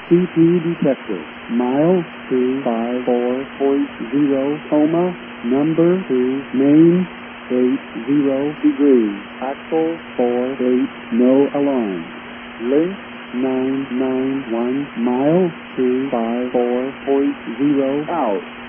CP detector. Mile 254.0, coma, number 2, main, 80 degrees, axle 48, no alarm. Link 991, mile 254.0 out.